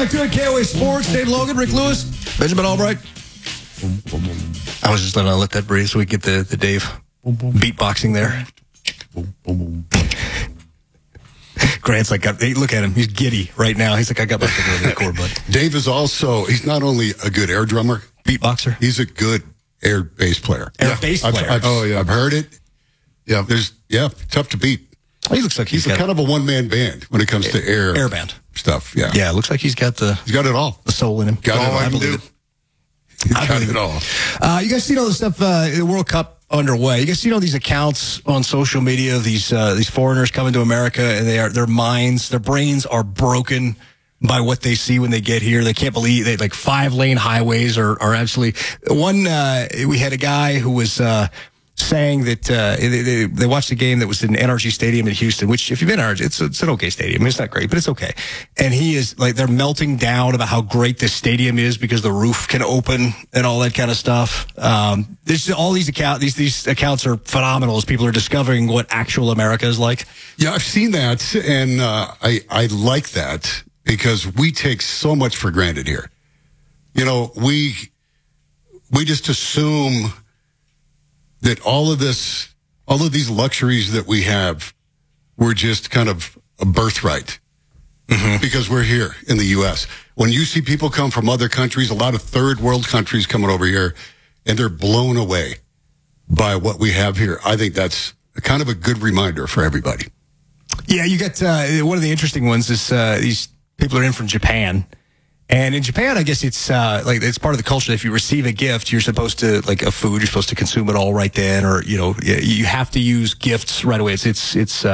back to it. KOA Sports. Dave Logan, Rick Lewis, Benjamin Albright. I was just going to let that breathe so we get the Dave beatboxing there. Grant's like, hey, look at him. He's giddy right now. He's like, I got my finger on the record button. Dave is also, he's not only a good air drummer, beatboxer. He's a good air bass player. Bass player. I've heard it. Yeah. Tough to beat. He looks like he's kind of a one-man band when it comes to air band stuff. Yeah. Yeah, it looks like he's got it all. The soul in him. Got it all. I believe it. He's got it all. You guys seen all this stuff, the World Cup underway? You guys seen all these accounts on social media of these foreigners coming to America, and their brains are broken by what they see when they get here. They can't believe they 5-lane highways are absolutely one. We had a guy who was saying that they watched a game that was in NRG Stadium in Houston, which if you've been to NRG, it's an okay stadium. I mean, it's not great, but it's okay. And he is like, they're melting down about how great this stadium is because the roof can open and all that kind of stuff. There's all these accounts are phenomenal as people are discovering what actual America is like. Yeah, I've seen that, and I like that because we take so much for granted here. You know, we just assume that all of these luxuries that we have were just kind of a birthright because we're here in the U.S. When you see people come from other countries, a lot of third world countries coming over here, and they're blown away by what we have here. I think that's kind of a good reminder for everybody. Yeah, you got one of the interesting ones is these people are in from Japan. And in Japan, I guess it's it's part of the culture that if you receive a gift, you're supposed to, like a food, you're supposed to consume it all right then, or you have to use gifts right away. It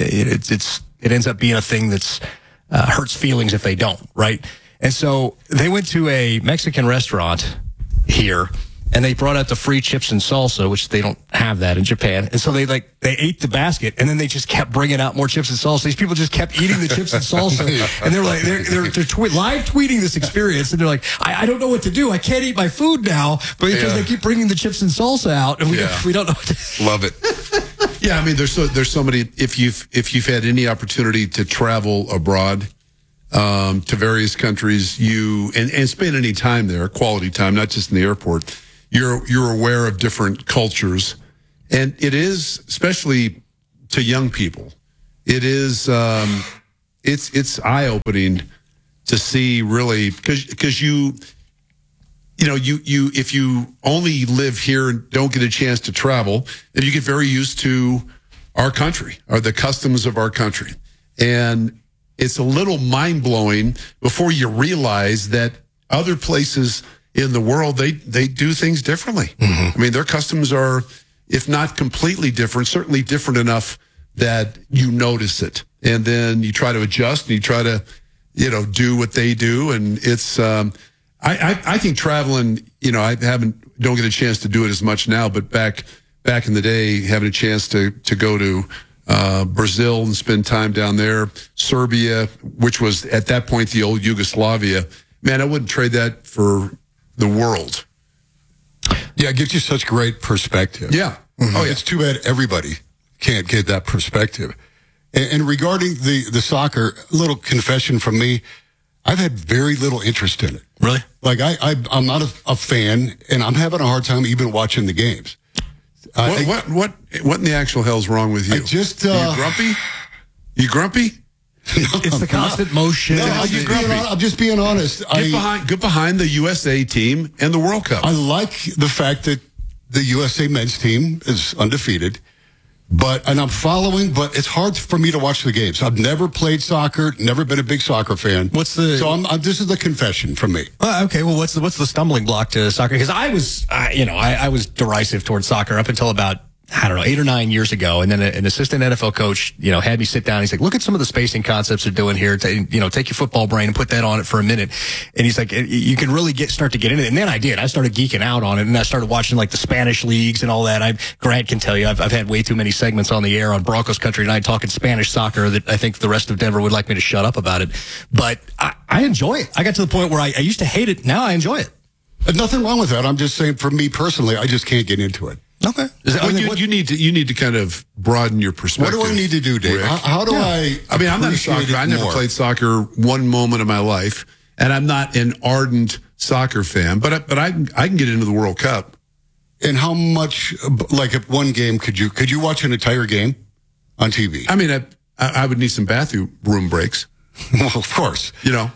ends up being a thing that's hurts feelings if they don't, right? And so they went to a Mexican restaurant here, and they brought out the free chips and salsa, which they don't have that in Japan. And so they ate the basket, and then they just kept bringing out more chips and salsa. These people just kept eating the chips and salsa, and they're like, they're live tweeting this experience, and they're like, I don't know what to do. I can't eat my food now, but because they keep bringing the chips and salsa out, and we don't know what to do. Love it. Yeah, I mean, there's so many. If you've had any opportunity to travel abroad to various countries, and spend any time there, quality time, not just in the airport. You're aware of different cultures, and it is, especially to young people, it is it's eye-opening to see, really, because you if you only live here and don't get a chance to travel, then you get very used to our country or the customs of our country, and it's a little mind-blowing before you realize that other places in the world, they do things differently. I mean, their customs are, if not completely different, certainly different enough that you notice it. And then you try to adjust and you try to, do what they do. And it's, I think traveling, I don't get a chance to do it as much now, but back in the day, having a chance to go to Brazil and spend time down there, Serbia, which was at that point the old Yugoslavia, man, I wouldn't trade that for the world. Yeah, it gives you such great perspective. Yeah. Oh, yeah. It's too bad everybody can't get that perspective. And regarding the soccer, a little confession from me, I've had very little interest in it. Really? Like, I'm not a fan, and I'm having a hard time even watching the games. What in the actual hell's wrong with you? Are you grumpy? You grumpy? It's the constant motion. No, I'm just being honest. Get behind the USA team and the World Cup. I like the fact that the USA men's team is undefeated, and I'm following, but it's hard for me to watch the games. I've never played soccer, never been a big soccer fan. So this is the confession from me. Okay, well, what's the stumbling block to soccer? Because I was derisive towards soccer up until about 8 or 9 years ago. And then an assistant NFL coach, had me sit down. He's like, look at some of the spacing concepts they're doing here. Take your football brain and put that on it for a minute. And he's like, you can really start to get into it. And then I did. I started geeking out on it, and I started watching like the Spanish leagues and all that. Grant can tell you, I've had way too many segments on the air on Broncos Country Night talking Spanish soccer that I think the rest of Denver would like me to shut up about it. But I enjoy it. I got to the point where I used to hate it. Now I enjoy it. There's nothing wrong with that. I'm just saying, for me personally, I just can't get into it. Okay. You need to kind of broaden your perspective. What do I need to do, Dave? How do I? I mean, I'm not a soccer. I never played soccer one moment of my life, and I'm not an ardent soccer fan, but I can get into the World Cup. And how much, like at one game, could you watch an entire game on TV? I mean, I would need some bathroom breaks. Well, of course.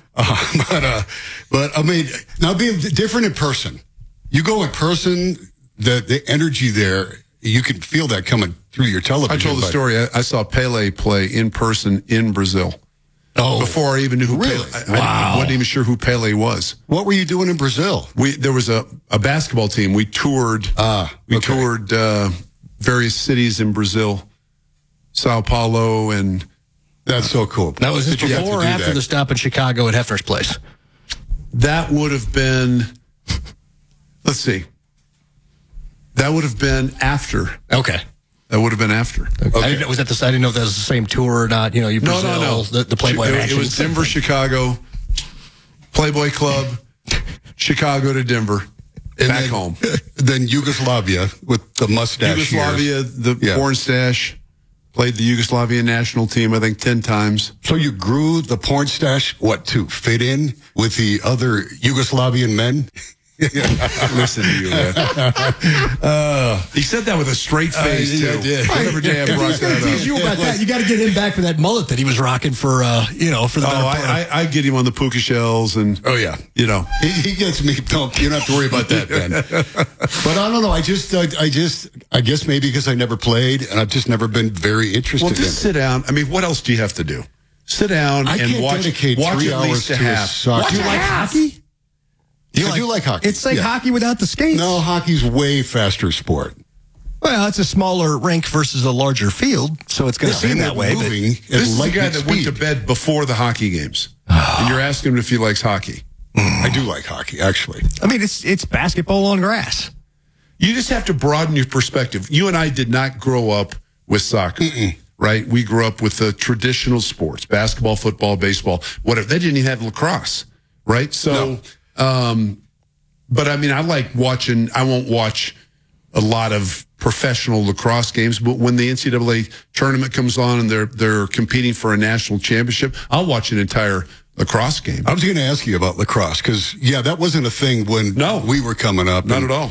But I mean, now being different in person. You go in person, the energy there, you can feel that coming through your television. I told the story. I saw Pele play in person in Brazil. Oh, before I even knew who really? Pele. I wasn't even sure who Pele was. What were you doing in Brazil? There was a basketball team. We toured. Toured various cities in Brazil, Sao Paulo, and that's so cool. Now, was this before or after the stop in Chicago at Hefner's place? That would have been. Let's see. That would have been after. Okay. That would have been after. Okay. I didn't know if that was the same tour or not. You Brazil, no. The Playboy It was Denver, Chicago, Playboy Club, Chicago to Denver, and back home. Then Yugoslavia with the mustache. The porn stash. Played the Yugoslavian national team, I think, 10 times. So you grew the porn stash, to fit in with the other Yugoslavian men? Listen to you, man. He said that with a straight face, too. I did. Every day I brought that up. You about that. You got to get him back for that mullet that he was rocking for the I get him on the puka shells and he gets me. Don't, you don't have to worry about that, Ben. But I don't know. I guess maybe because I never played and I've just never been very interested in it. Sit down. I mean, what else do you have to do? Sit down and watch. Dedicate watch 3 at hours least to a half. soccer. Do you like hockey? I do like hockey. It's like hockey without the skates. No, hockey's way faster sport. Well, it's a smaller rink versus a larger field, so it's going to seem that way. This is the guy that went to bed before the hockey games. And you're asking him if he likes hockey. I do like hockey, actually. I mean, it's basketball on grass. You just have to broaden your perspective. You and I did not grow up with soccer, right? We grew up with the traditional sports, basketball, football, baseball, whatever. They didn't even have lacrosse, right? So... No. But I mean, I like watching. I won't watch a lot of professional lacrosse games, but when the NCAA tournament comes on and they're competing for a national championship, I'll watch an entire lacrosse game. I was going to ask you about lacrosse because that wasn't a thing when we were coming up. Not at all.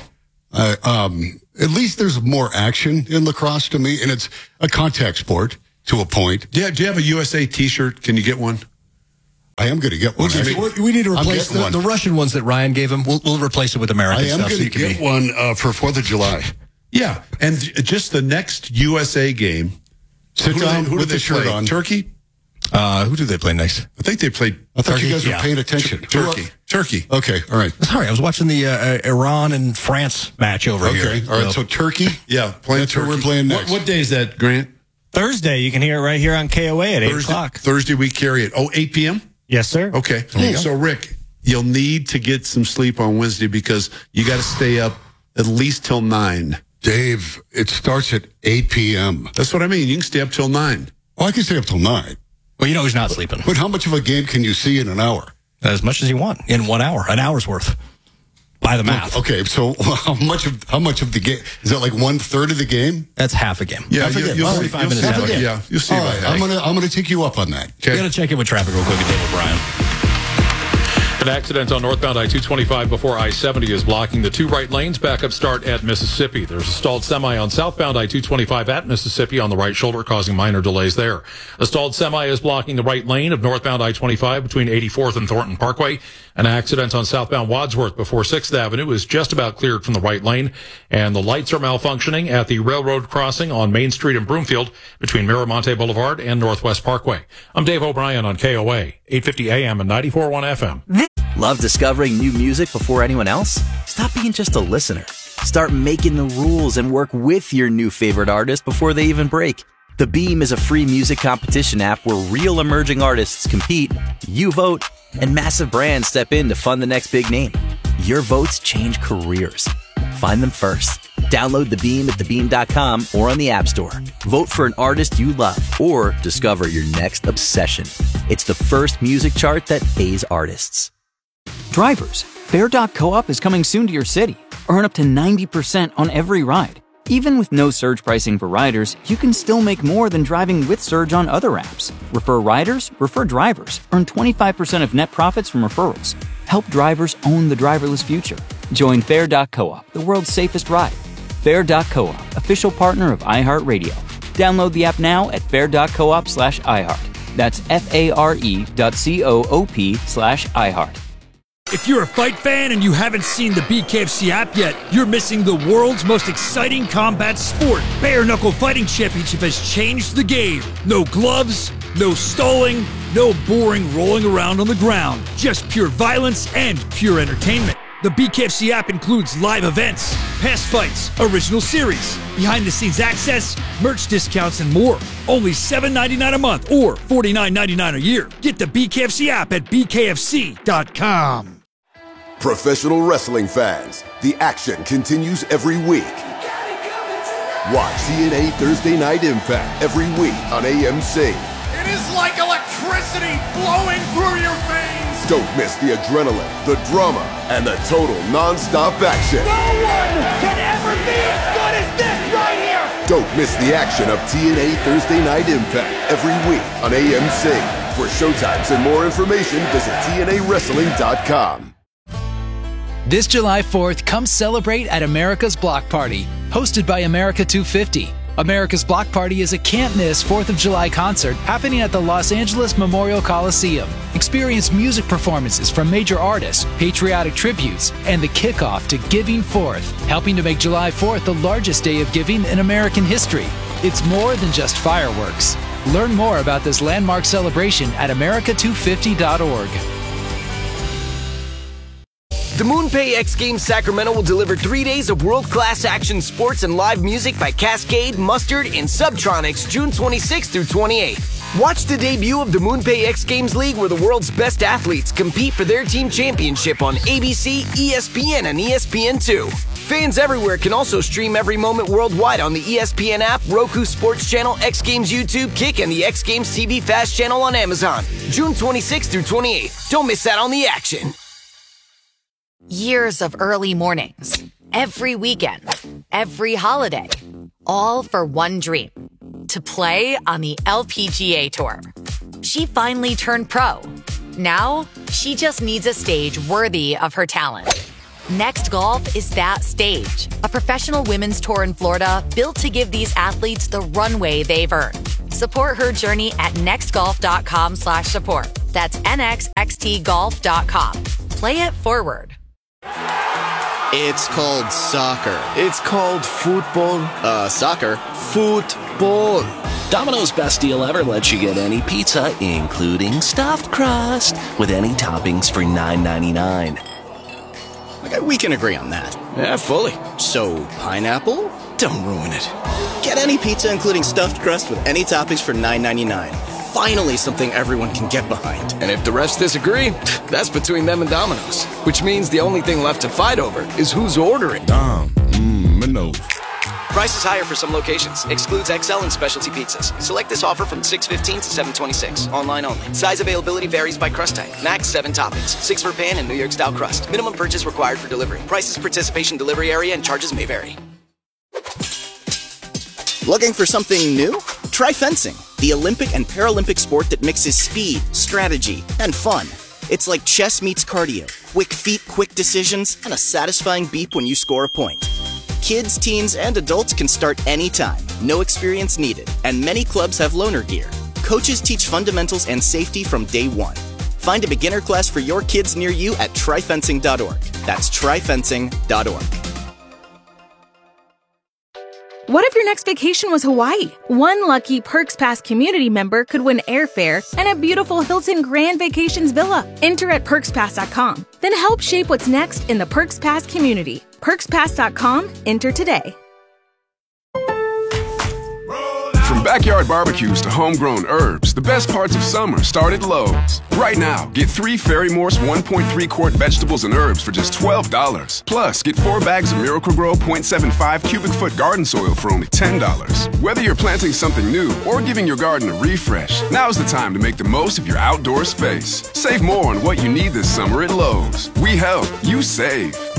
At least there's more action in lacrosse to me, and it's a contact sport to a point. Yeah. Do you have a USA T-shirt? Can you get one? I am going to get one. We need to replace the Russian ones that Ryan gave him. We'll replace it with American stuff. I am going to get one for 4th of July. Yeah, and just the next USA game. Sit down with the shirt on. Turkey? Who do they play next? I think they played. I thought you guys were paying attention. Turkey. Okay, all right. Sorry, I was watching the Iran and France match over here. Okay, all right. So Turkey? Yeah, playing That's where we're playing next. What day is that, Grant? Thursday. You can hear it right here on KOA at 8 o'clock. Thursday we carry it. 8 p.m.? Yes, sir. Okay. So, Rick, you'll need to get some sleep on Wednesday because you got to stay up at least till 9. Dave, it starts at 8 p.m. That's what I mean. You can stay up till 9. Oh, I can stay up till 9. Well, he's not sleeping. But how much of a game can you see in an hour? As much as you want in 1 hour, an hour's worth. By the math. Okay, so how much of the game is that? Like 1/3 of the game? That's half a game. Yeah, half a game. You'll see 45 minutes. half a game. Yeah, you'll see. All right, I'm gonna take you up on that. Okay. We got to check in with traffic real quick at Dave O'Brien. An accident on northbound I-225 before I-70 is blocking the 2 right lanes. Backup start at Mississippi. There's a stalled semi on southbound I-225 at Mississippi on the right shoulder, causing minor delays there. A stalled semi is blocking the right lane of northbound I-25 between 84th and Thornton Parkway. An accident on southbound Wadsworth before 6th Avenue is just about cleared from the right lane. And the lights are malfunctioning at the railroad crossing on Main Street in Broomfield between Miramonte Boulevard and Northwest Parkway. I'm Dave O'Brien on KOA, 850 AM and 94.1 FM. Love discovering new music before anyone else? Stop being just a listener. Start making the rules and work with your new favorite artist before they even break. The Beam is a free music competition app where real emerging artists compete, you vote, and massive brands step in to fund the next big name. Your votes change careers. Find them first. Download The Beam at thebeam.com or on the App Store. Vote for an artist you love or discover your next obsession. It's the first music chart that pays artists. Drivers, Bear Dog Co-op is coming soon to your city. Earn up to 90% on every ride. Even with no surge pricing for riders, you can still make more than driving with Surge on other apps. Refer riders, refer drivers. Earn 25% of net profits from referrals. Help drivers own the driverless future. Join Fair.coop, the world's safest ride. Fair.coop, official partner of iHeartRadio. Download the app now at fair.coop/iHeart. That's FARE.coop/iHeart. If you're a fight fan and you haven't seen the BKFC app yet, you're missing the world's most exciting combat sport. Bare Knuckle Fighting Championship has changed the game. No gloves, no stalling, no boring rolling around on the ground. Just pure violence and pure entertainment. The BKFC app includes live events, past fights, original series, behind-the-scenes access, merch discounts, and more. Only $7.99 a month or $49.99 a year. Get the BKFC app at bkfc.com. Professional wrestling fans, the action continues every week. Watch TNA Thursday Night Impact every week on AMC. It is like electricity flowing through your veins. Don't miss the adrenaline, the drama, and the total non-stop action. No one can ever be as good as this right here. Don't miss the action of TNA Thursday Night Impact every week on AMC. For showtimes and more information, visit TNAWrestling.com. This July 4th, come celebrate at America's Block Party, hosted by America 250. America's Block Party is a can't-miss 4th of July concert happening at the Los Angeles Memorial Coliseum. Experience music performances from major artists, patriotic tributes, and the kickoff to Giving Fourth, helping to make July 4th the largest day of giving in American history. It's more than just fireworks. Learn more about this landmark celebration at america250.org. The MoonPay X Games Sacramento will deliver 3 days of world-class action sports and live music by Cascade, Mustard, and Subtronics June 26th through 28th. Watch the debut of the MoonPay X Games League where the world's best athletes compete for their team championship on ABC, ESPN, and ESPN2. Fans everywhere can also stream every moment worldwide on the ESPN app, Roku Sports Channel, X Games YouTube, Kick, and the X Games TV Fast Channel on Amazon. June 26th through 28th. Don't miss out on the action. Years of early mornings, every weekend, every holiday, all for one dream, to play on the LPGA Tour. She finally turned pro. Now, she just needs a stage worthy of her talent. Next Golf is that stage, a professional women's tour in Florida built to give these athletes the runway they've earned. Support her journey at nextgolf.com/support. That's nxxtgolf.com. Play it forward. It's called soccer. It's called football. Soccer. Football. Domino's best deal ever lets you get any pizza, including stuffed crust, with any toppings for $9.99. Okay, we can agree on that. Yeah, fully. So, pineapple? Don't ruin it. Get any pizza, including stuffed crust, with any toppings for $9.99. Finally, something everyone can get behind. And if the refs disagree, that's between them and Domino's. Which means the only thing left to fight over is who's ordering. Domino's. Price is higher for some locations. Excludes XL and specialty pizzas. Select this offer from 6/15 to 7/26. Online only. Size availability varies by crust type. Max 7 toppings. 6 for pan and New York style crust. Minimum purchase required for delivery. Prices, participation, delivery area, and charges may vary. Looking for something new? Try fencing, the Olympic and Paralympic sport that mixes speed, strategy, and fun. It's like chess meets cardio. Quick feet, quick decisions, and a satisfying beep when you score a point. Kids, teens, and adults can start anytime. No experience needed. And many clubs have loaner gear. Coaches teach fundamentals and safety from day one. Find a beginner class for your kids near you at tryfencing.org. That's tryfencing.org. What if your next vacation was Hawaii? One lucky Perks Pass community member could win airfare and a beautiful Hilton Grand Vacations villa. Enter at PerksPass.com. Then help shape what's next in the Perks Pass community. PerksPass.com. Enter today. From backyard barbecues to homegrown herbs, the best parts of summer start at Lowe's. Right now, get 3 Fairy Morse 1.3 quart vegetables and herbs for just $12. Plus, get 4 bags of Miracle-Gro 0.75 cubic foot garden soil for only $10. Whether you're planting something new or giving your garden a refresh, now's the time to make the most of your outdoor space. Save more on what you need this summer at Lowe's. We help, you save.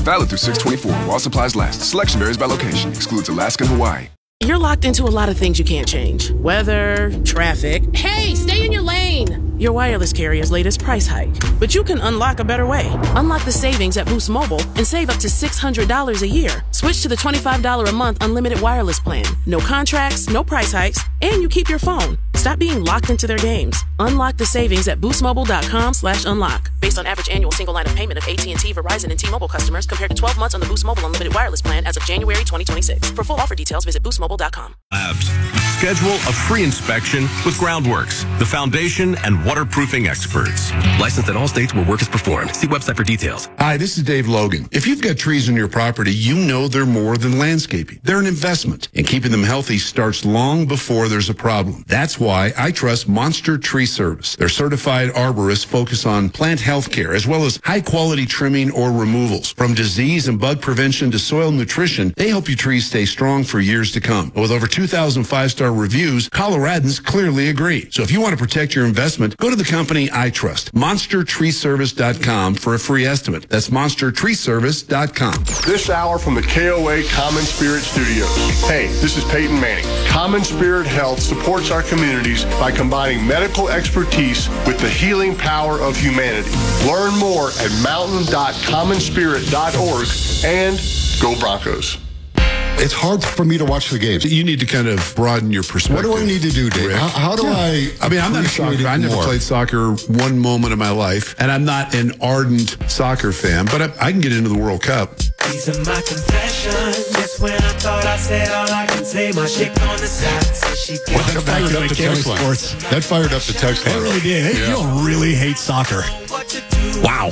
Valid through 6/24 while supplies last. Selection varies by location. Excludes Alaska and Hawaii. You're locked into a lot of things you can't change. Weather, traffic. Hey, stay in your lane! Your wireless carrier's latest price hike. But you can unlock a better way. Unlock the savings at Boost Mobile and save up to $600 a year. Switch to the $25 a month unlimited wireless plan. No contracts, no price hikes, and you keep your phone. Stop being locked into their games. Unlock the savings at boostmobile.com/unlock. Based on average annual single line of payment of AT&T, Verizon, and T-Mobile customers compared to 12 months on the Boost Mobile unlimited wireless plan as of January 2026. For full offer details, visit boostmobile.com. Labs. Schedule a free inspection with Groundworks, the foundation and waterproofing experts. Licensed in all states where work is performed. See website for details. Hi, this is Dave Logan. If you've got trees on your property, you know they're more than landscaping. They're an investment, and keeping them healthy starts long before there's a problem. That's why I trust Monster Tree Service. Their certified arborists focus on plant health care as well as high-quality trimming or removals. From disease and bug prevention to soil nutrition, they help your trees stay strong for years to come. With over 2,000 five-star reviews, Coloradans clearly agree. So if you want to protect your investment, go to the company I trust, monstertreeservice.com, for a free estimate. That's monstertreeservice.com. This hour from the KOA Common Spirit Studios. Hey, this is Peyton Manning. Common Spirit Health supports our communities by combining medical expertise with the healing power of humanity. Learn more at mountain.commonspirit.org and go Broncos. It's hard for me to watch the games. You need to kind of broaden your perspective. What do I need to do, Dave? How do I? I mean, I'm not a soccer. I never played soccer one moment of my life, and I'm not an ardent soccer fan. But I can get into the World Cup. These are my confessions. Just when I thought I said all I can say, my chick on the side said she That fired up the text line. That fired up the text line. It really did. Hey, you really hate soccer. Wow.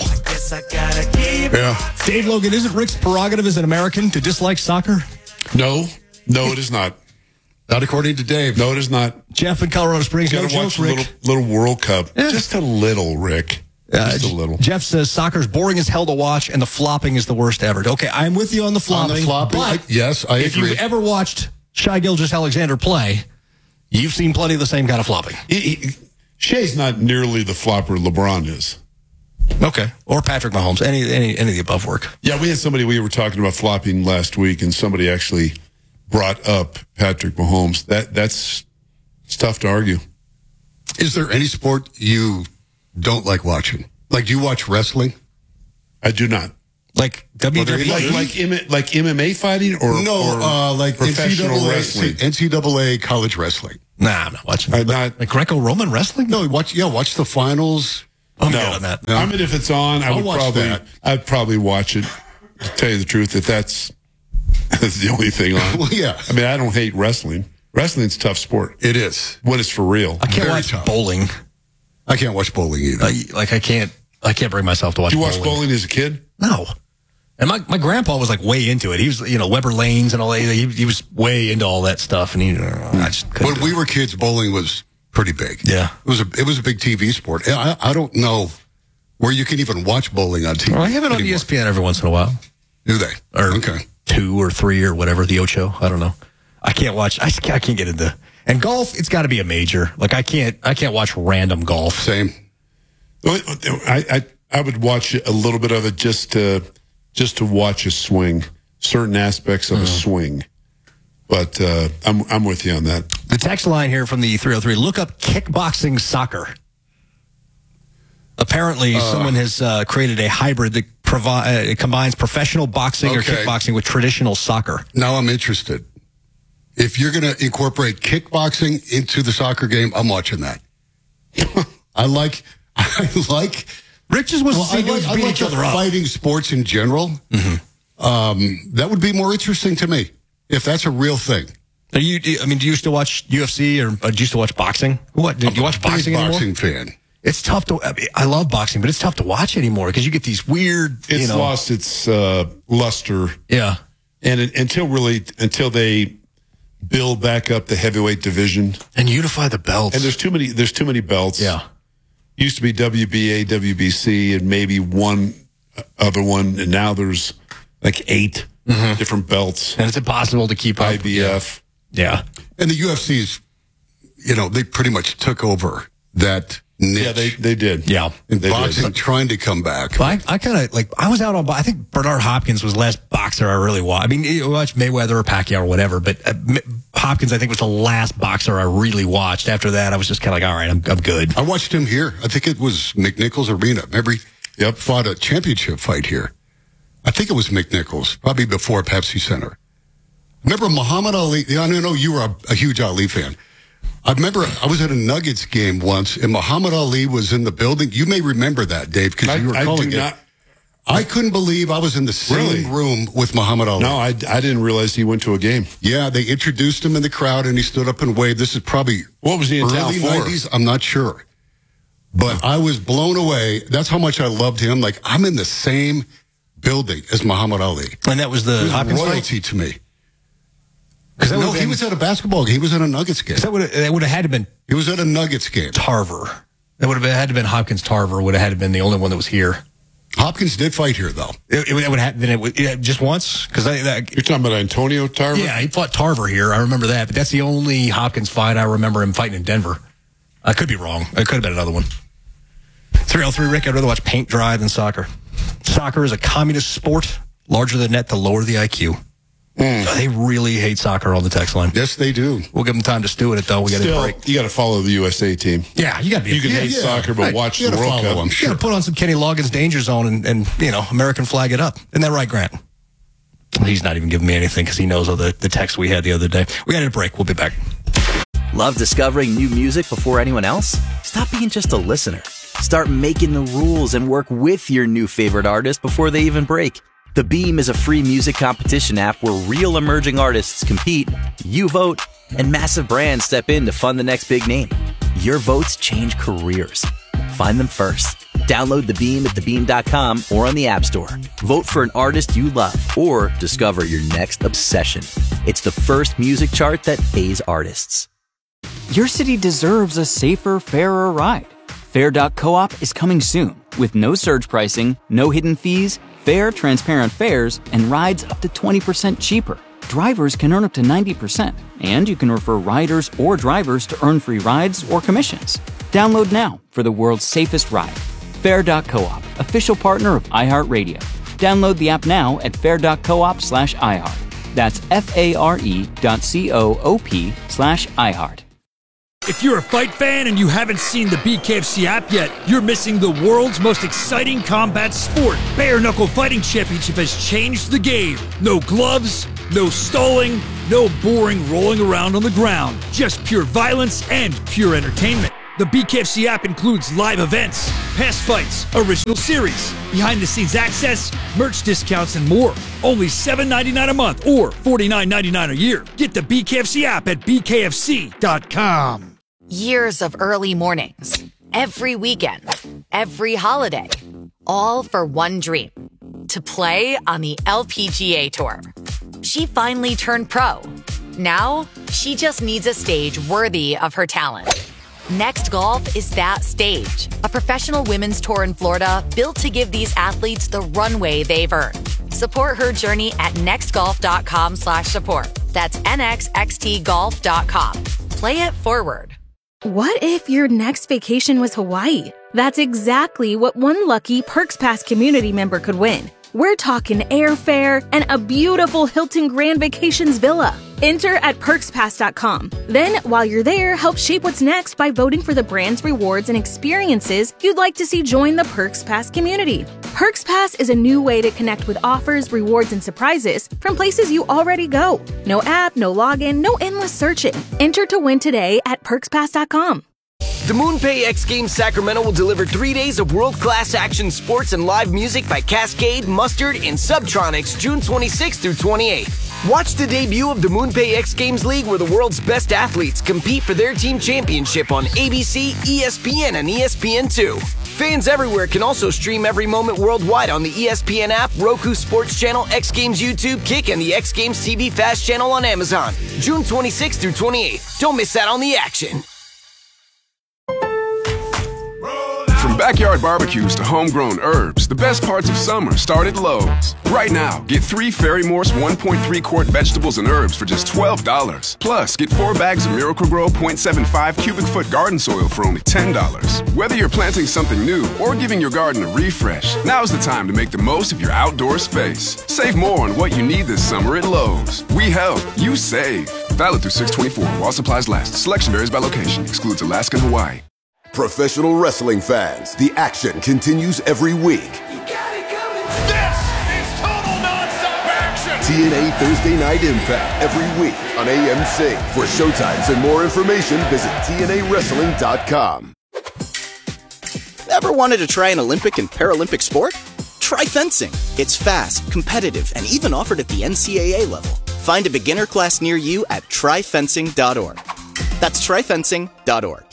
Yeah. Dave Logan, isn't Rick's prerogative as an American to dislike soccer? No, it is not. Not according to Dave. No, it is not. Jeff in Colorado Springs. You got to watch a little World Cup. Yeah. Just a little, Rick. Just a little. Jeff says soccer's boring as hell to watch, and the flopping is the worst ever. Okay, I'm with you on the flopping. But yes, I agree. If you've ever watched Shai Gilgeous-Alexander play, you've seen plenty of the same kind of flopping. Shai's not nearly the flopper LeBron is. Okay. Or Patrick Mahomes. Any of the above work. Yeah, we had somebody, we were talking about flopping last week, and somebody actually brought up Patrick Mahomes. That's tough to argue. Is there any sport you don't like watching? Like, do you watch wrestling? I do not. Like WWE? Like MMA fighting or like professional wrestling? NCAA college wrestling. Nah, I'm not watching that. Like Greco-Roman wrestling? No, watch the finals. I'm good on that. No. I mean, if it's on, I'd probably watch it. To tell you the truth, if that's the only thing on. Well, yeah. I mean, I don't hate wrestling. Wrestling's a tough sport. It is. When it's for real. I can't watch bowling. I can't watch bowling either. I can't bring myself to watch bowling. Did you watch bowling as a kid? No. And my grandpa was like way into it. He was, Weber Lanes and all that. He was way into all that stuff. And when we were kids, bowling was pretty big. Yeah. It was a big TV sport. I don't know where you can even watch bowling on TV. Well, I have it on ESPN every once in a while. Do they? Or 2 or 3 or whatever, the Ocho. I don't know. I can't watch. I can't get into. And golf, it's got to be a major. Like I can't watch random golf. Same. I would watch a little bit of it just to watch a swing, certain aspects of a swing. But I'm with you on that. The text line here from the 303, look up kickboxing soccer. Apparently, someone has created a hybrid that it combines professional boxing or kickboxing with traditional soccer. Now I'm interested. If you're going to incorporate kickboxing into the soccer game, I'm watching that. I like. Rick just wants to see dudes beat each other up. Fighting sports in general. Mm-hmm. That would be more interesting to me if that's a real thing. Do you still watch UFC or do you still watch boxing? What? Do you watch boxing anymore? Boxing fan. It's tough to. I love boxing, but it's tough to watch anymore because you get these weird. It's lost its luster. Yeah, and until they build back up the heavyweight division and unify the belts. And there's too many belts. Yeah, used to be WBA, WBC, and maybe one other one, and now there's like 8 different belts, and it's impossible to keep up. IBF. Yeah, and the UFC's, they pretty much took over that niche. Yeah, they did. Yeah. And They boxing did. trying to come back. But I kind of I was out on, I think Bernard Hopkins was the last boxer I really watched. I mean, you watch Mayweather or Pacquiao or whatever, but Hopkins, I think, was the last boxer I really watched. After that, I was just kind of like, all right, I'm good. I watched him here. I think it was McNichols Arena. Remember, he fought a championship fight here. I think it was McNichols, probably before Pepsi Center. Remember Muhammad Ali? I know you were a huge Ali fan. I remember I was at a Nuggets game once, and Muhammad Ali was in the building. You may remember that, Dave, because you were calling it. I couldn't believe I was in the same room with Muhammad Ali. No, I didn't realize he went to a game. Yeah, they introduced him in the crowd, and he stood up and waved. This is probably what was he in town early for? 90s? I'm not sure. But I was blown away. That's how much I loved him. Like, I'm in the same building as Muhammad Ali. And that was the Hopkins royalty fight? to me. No, he was at a basketball game. He was at a Nuggets game. That would have had to been. He was at a Nuggets game. Tarver. That would have had to been Hopkins Tarver. Would have had to been the only one that was here. Hopkins did fight here, though. It would have been just once because you're talking about Antonio Tarver. Yeah, he fought Tarver here. I remember that, but that's the only Hopkins fight I remember him fighting in Denver. I could be wrong. It could have been another one. 303 Rick. I'd rather watch paint dry than soccer. Soccer is a communist sport. Larger the net, the lower the IQ. They really hate soccer on the text line. Yes, they do. We'll give them time to stew in it, though. We got to break. You got to follow the USA team. Yeah, you got to be. You can hate soccer, but watch the World Cup. You got to put on some Kenny Loggins Danger Zone and American flag it up. Isn't that right, Grant? He's not even giving me anything because he knows all the text we had the other day. We got a break. We'll be back. Love discovering new music before anyone else? Stop being just a listener. Start making the rules and work with your new favorite artist before they even break. The Beam is a free music competition app where real emerging artists compete, you vote, and massive brands step in to fund the next big name. Your votes change careers. Find them first. Download The Beam at thebeam.com or on the App Store. Vote for an artist you love or discover your next obsession. It's the first music chart that pays artists. Your city deserves a safer, fairer ride. Fair.coop is coming soon with no surge pricing, no hidden fees, fair, transparent fares, and rides up to 20% cheaper. Drivers can earn up to 90%, and you can refer riders or drivers to earn free rides or commissions. Download now for the world's safest ride. Fair.coop, official partner of iHeartRadio. Download the app now at fair.coop/iHeart. That's FARE.coop/iHeart. If you're a fight fan and you haven't seen the BKFC app yet, you're missing the world's most exciting combat sport. Bare Knuckle Fighting Championship has changed the game. No gloves, no stalling, no boring rolling around on the ground. Just pure violence and pure entertainment. The BKFC app includes live events, past fights, original series, behind-the-scenes access, merch discounts, and more. Only $7.99 a month or $49.99 a year. Get the BKFC app at bkfc.com. Years of early mornings, every weekend, every holiday, all for one dream, to play on the LPGA Tour. She finally turned pro. Now, she just needs a stage worthy of her talent. Next Golf is that stage, a professional women's tour in Florida built to give these athletes the runway they've earned. Support her journey at nextgolf.com/support. That's nxxtgolf.com. Play it forward. What if your next vacation was Hawaii? That's exactly what one lucky Perks Pass community member could win. We're talking airfare and a beautiful Hilton Grand Vacations villa. Enter at PerksPass.com. Then, while you're there, help shape what's next by voting for the brands, rewards, and experiences you'd like to see join the Perks Pass community. Perks Pass is a new way to connect with offers, rewards, and surprises from places you already go. No app, no login, no endless searching. Enter to win today at PerksPass.com. The MoonPay X Games Sacramento will deliver 3 days of world-class action sports and live music by Cascade, Mustard, and Subtronics June 26th through 28th. Watch the debut of the MoonPay X Games League where the world's best athletes compete for their team championship on ABC, ESPN, and ESPN2. Fans everywhere can also stream every moment worldwide on the ESPN app, Roku Sports Channel, X Games YouTube, Kick, and the X Games TV Fast Channel on Amazon. June 26th through 28th. Don't miss out on the action. backyard barbecues to homegrown herbs, the best parts of summer start at Lowe's. Right now, get 3 Fairy Morse 1.3 quart vegetables and herbs for just $12. Plus, get 4 bags of Miracle-Gro 0.75 cubic foot garden soil for only $10. Whether you're planting something new or giving your garden a refresh, now's the time to make the most of your outdoor space. Save more on what you need this summer at Lowe's. We help, you save. Valid through 6/24 while supplies last. Selection varies by location. Excludes Alaska and Hawaii. Professional wrestling fans, the action continues every week. This is total nonstop action! TNA Thursday Night Impact every week on AMC. For showtimes and more information, visit TNAWrestling.com. Ever wanted to try an Olympic and Paralympic sport? Try fencing. It's fast, competitive, and even offered at the NCAA level. Find a beginner class near you at tryfencing.org. That's tryfencing.org.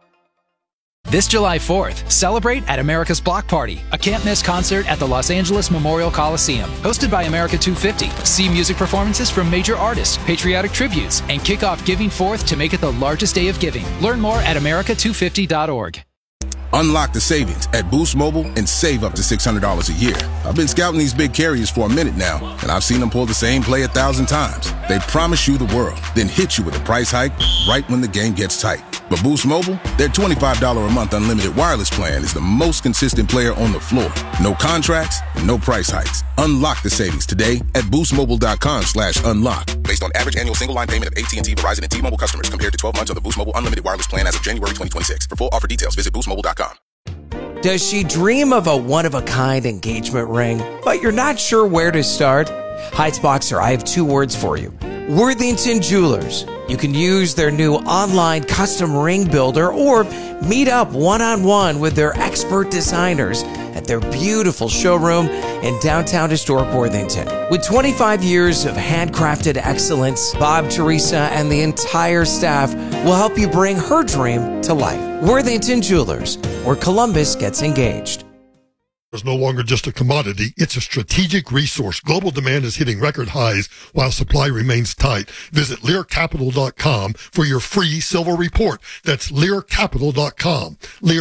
This July 4th, celebrate at America's Block Party, a can't-miss concert at the Los Angeles Memorial Coliseum. Hosted by America 250. See music performances from major artists, patriotic tributes, and kick off Giving Forth to make it the largest day of giving. Learn more at america250.org. Unlock the savings at Boost Mobile and save up to $600 a year. I've been scouting these big carriers for a minute now, and I've seen them pull the same play 1,000 times. They promise you the world, then hit you with a price hike right when the game gets tight. But Boost Mobile, their $25 a month unlimited wireless plan is the most consistent player on the floor. No contracts and no price hikes. Unlock the savings today at boostmobile.com/unlock. Based on average annual single line payment of AT&T, Verizon, and T-Mobile customers compared to 12 months of the Boost Mobile unlimited wireless plan as of January 2026. For full offer details, visit boostmobile.com. Does she dream of a one-of-a-kind engagement ring, but you're not sure where to start? Heights Boxer, I have 2 words for you. Worthington Jewelers. You can use their new online custom ring builder or meet up one-on-one with their expert designers at their beautiful showroom in downtown historic Worthington. With 25 years of handcrafted excellence, Bob, Teresa, and the entire staff will help you bring her dream to life. Worthington Jewelers, where Columbus gets engaged. Is no longer just a commodity, it's a strategic resource. Global demand is hitting record highs while supply remains tight. Visit LearCapital.com for your free silver report. That's LearCapital.com.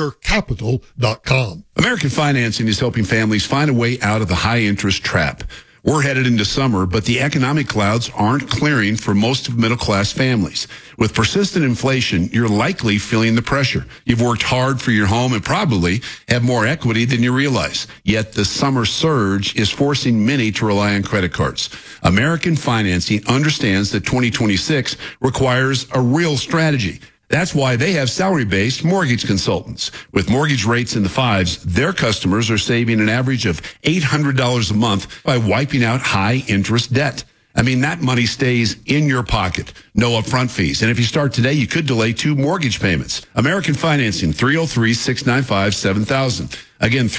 LearCapital.com. American Financing is helping families find a way out of the high interest trap. We're headed into summer, but the economic clouds aren't clearing for most of middle-class families. With persistent inflation, you're likely feeling the pressure. You've worked hard for your home and probably have more equity than you realize. Yet the summer surge is forcing many to rely on credit cards. American Financing understands that 2026 requires a real strategy. That's why they have salary-based mortgage consultants. With mortgage rates in the 5s, their customers are saving an average of $800 a month by wiping out high-interest debt. I mean, that money stays in your pocket. No upfront fees. And if you start today, you could delay 2 mortgage payments. American Financing, 303-695-7000. Again,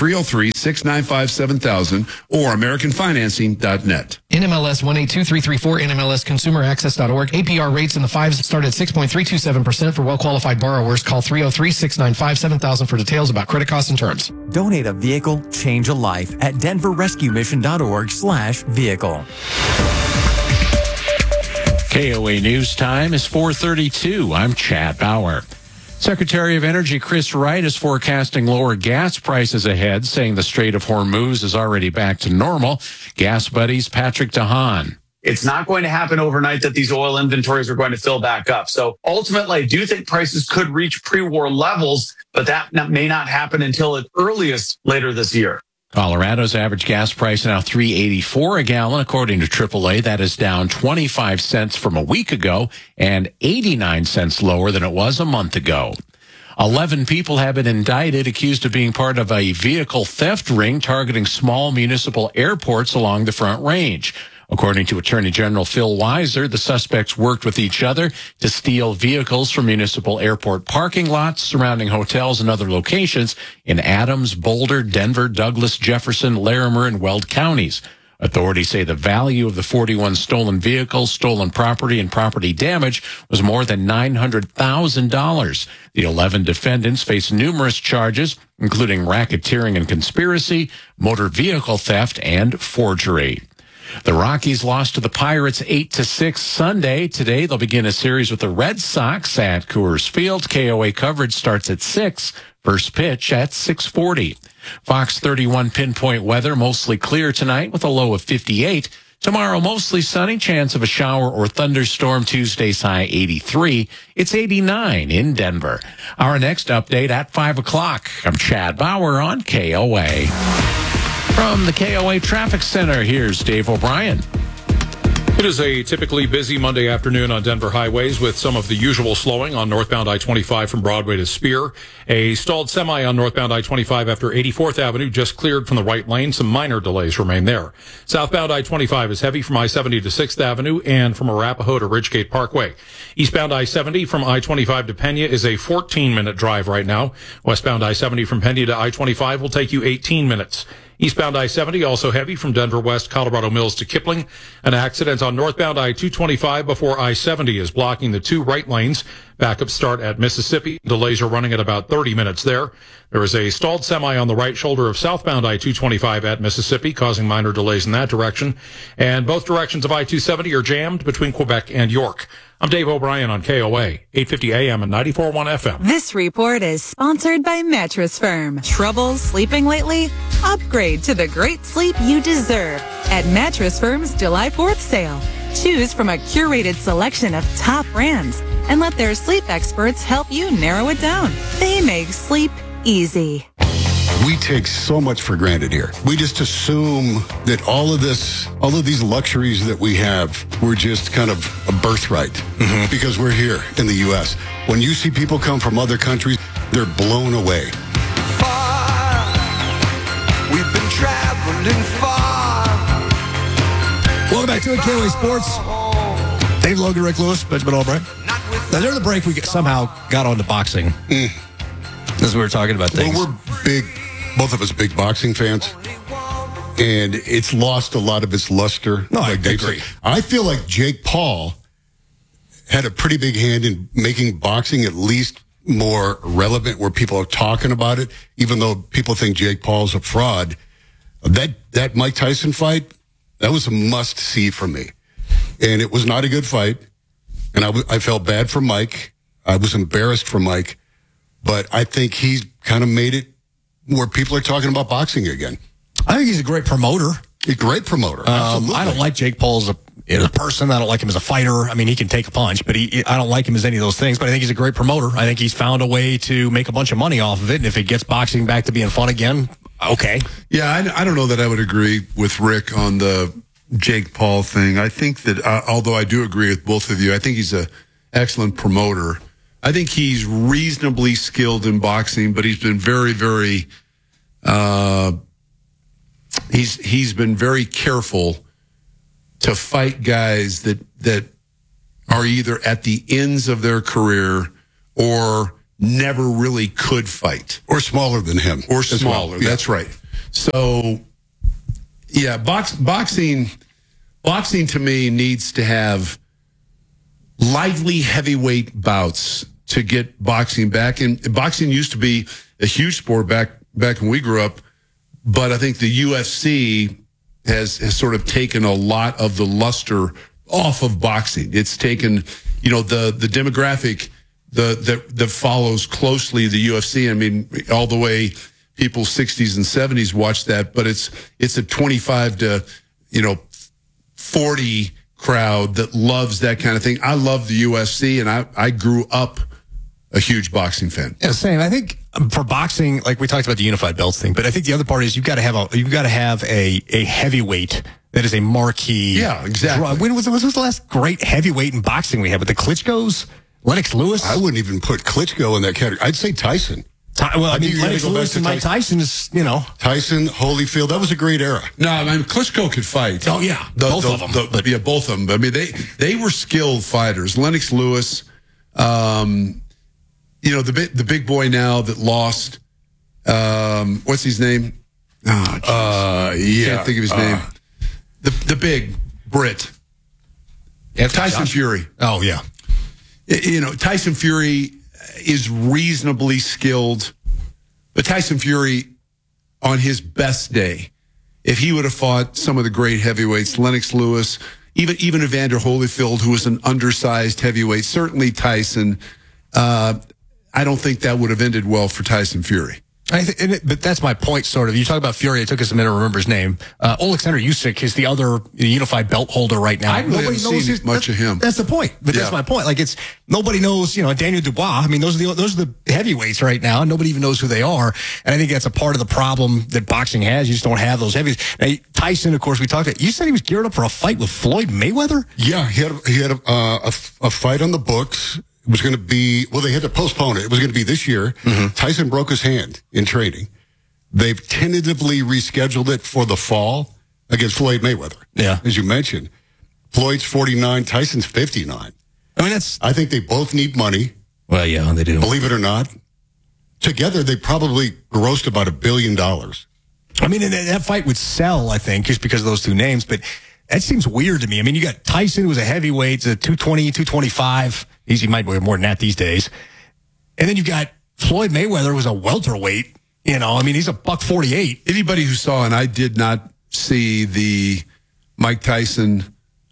303-695-7000 or AmericanFinancing.net. NMLS 182334, NMLSConsumerAccess.org. APR rates in the 5s start at 6.327% for well-qualified borrowers. Call 303-695-7000 for details about credit costs and terms. Donate a vehicle, change a life at denverrescuemission.org/vehicle. KOA News Time is 4:32. I'm Chad Bauer. Secretary of Energy Chris Wright is forecasting lower gas prices ahead, saying the Strait of Hormuz is already back to normal. Gas Buddy's Patrick DeHaan. It's not going to happen overnight that these oil inventories are going to fill back up. So ultimately, I do think prices could reach pre-war levels, but that may not happen until at earliest later this year. Colorado's average gas price now $3.84 a gallon, according to AAA. That is down 25 cents from a week ago and 89 cents lower than it was a month ago. 11 people have been indicted, accused of being part of a vehicle theft ring targeting small municipal airports along the Front Range. According to Attorney General Phil Weiser, the suspects worked with each other to steal vehicles from municipal airport parking lots, surrounding hotels and other locations in Adams, Boulder, Denver, Douglas, Jefferson, Larimer, and Weld counties. Authorities say the value of the 41 stolen vehicles, stolen property, and property damage was more than $900,000. The 11 defendants face numerous charges, including racketeering and conspiracy, motor vehicle theft, and forgery. The Rockies lost to the Pirates 8-6 Sunday. Today, they'll begin a series with the Red Sox at Coors Field. KOA coverage starts at 6 First pitch at 6:40. Fox 31 pinpoint weather, mostly clear tonight with a low of 58. Tomorrow, mostly sunny, chance of a shower or thunderstorm. Tuesday's high 83. It's 89 in Denver. Our next update at 5 o'clock. I'm Chad Bauer on KOA. From the KOA Traffic Center, here's Dave O'Brien. It is a typically busy Monday afternoon on Denver highways with some of the usual slowing on northbound I-25 from Broadway to Spear. A stalled semi on northbound I-25 after 84th Avenue just cleared from the right lane. Some minor delays remain there. Southbound I-25 is heavy from I-70 to 6th Avenue and from Arapahoe to Ridgegate Parkway. Eastbound I-70 from I-25 to Pena is a 14-minute drive right now. Westbound I-70 from Pena to I-25 will take you 18 minutes. Eastbound I-70 also heavy from Denver West, Colorado Mills to Kipling. An accident on northbound I-225 before I-70 is blocking the two right lanes. Backup start at Mississippi. Delays are running at about 30 minutes there. There is a stalled semi on the right shoulder of southbound I-225 at Mississippi, causing minor delays in that direction. And both directions of I-270 are jammed between Quebec and York. I'm Dave O'Brien on KOA, 850 AM and 94.1 FM. This report is sponsored by Mattress Firm. Trouble sleeping lately? Upgrade to the great sleep you deserve at Mattress Firm's July 4th sale. Choose from a curated selection of top brands and let their sleep experts help you narrow it down. They make sleep easy. We take so much for granted here. We just assume that all of these luxuries that we have, were just kind of a birthright because we're here in the U.S. When you see people come from other countries, they're blown away. We've been traveling far. Welcome back to KOA Sports. Dave Logan, Rick Lewis, Benjamin Albright. Now, during the break, we somehow got on to boxing. As we were talking about things. Well, we're big, both of us big boxing fans. And it's lost a lot of its luster. No, I agree. I feel like Jake Paul had a pretty big hand in making boxing at least more relevant, where people are talking about it, even though people think Jake Paul's a fraud. That Mike Tyson fight, that was a must-see for me. And it was not a good fight. And I felt bad for Mike. I was embarrassed for Mike. But I think he's kind of made it where people are talking about boxing again. I think he's a great promoter. A great promoter. Absolutely. I don't like Jake Paul as a person. I don't like him as a fighter. I mean, he can take a punch, but I don't like him as any of those things. But I think he's a great promoter. I think he's found a way to make a bunch of money off of it. And if it gets boxing back to being fun again, okay. Yeah, I don't know that I would agree with Rick on the Jake Paul thing. I think that, although I do agree with both of you, I think he's an excellent promoter. I think he's reasonably skilled in boxing, but he's been very, very, he's been very careful to fight guys that are either at the ends of their career or never really could fight. Or smaller than him. Or smaller, well. Yeah. That's right. So, yeah, boxing to me needs to have lively heavyweight bouts to get boxing back. And boxing used to be a huge sport back when we grew up, but I think the UFC has sort of taken a lot of the luster off of boxing. It's taken, the demographic that follows closely the UFC. I mean, all the way people 60s and 70s watch that, but it's a 25 to 40 crowd that loves that kind of thing. I love the UFC, and I grew up a huge boxing fan. Yeah, same. I think for boxing, like we talked about the unified belts thing, but I think the other part is you've got to have a heavyweight that is a marquee. Yeah, exactly. When was the last great heavyweight in boxing we had with the Klitschko's? Lennox Lewis? I wouldn't even put Klitschko in that category. I'd say Tyson. Well, I mean, Lennox Lewis and Mike Tyson is, Tyson, Holyfield, that was a great era. No, I mean, Klitschko could fight. Oh, yeah. Both of them. Both of them. I mean, they were skilled fighters. Lennox Lewis, the big boy now that lost, what's his name? Yeah. Can't think of his name. The big Brit. Tyson Fury. Oh, yeah. Tyson Fury is reasonably skilled, but Tyson Fury, on his best day, if he would have fought some of the great heavyweights, Lennox Lewis, even Evander Holyfield, who was an undersized heavyweight, certainly Tyson, I don't think that would have ended well for Tyson Fury. But that's my point, sort of. You talk about Fury. It took us a minute to remember his name. Alexander Usyk is the other unified belt holder right now. I really haven't seen much of him. That's the point. But that's my point. Like, it's nobody knows. Daniel Dubois. I mean, those are the heavyweights right now. Nobody even knows who they are. And I think that's a part of the problem that boxing has. You just don't have those heavyweights. Now, Tyson, of course, we talked about. You said he was geared up for a fight with Floyd Mayweather. Yeah, he had a fight on the books. It was going to be, they had to postpone it. It was going to be this year. Mm-hmm. Tyson broke his hand in training. They've tentatively rescheduled it for the fall against Floyd Mayweather. Yeah. As you mentioned. Floyd's 49, Tyson's 59. I think they both need money. Well, yeah, they do. Believe it or not. Together, they probably grossed about $1 billion. I mean, that fight would sell, I think, just because of those two names, but that seems weird to me. I mean, you got Tyson, who was a heavyweight, 220, 225. He might weigh more than that these days. And then you've got Floyd Mayweather, who's a welterweight. I mean, he's a $148. Anybody who saw, and I did not see the Mike Tyson,